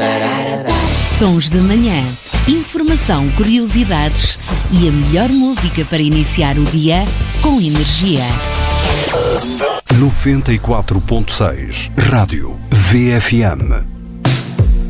Sons da Manhã. Informação, curiosidades e a melhor música para iniciar o dia com energia. 94.6 Rádio VFM.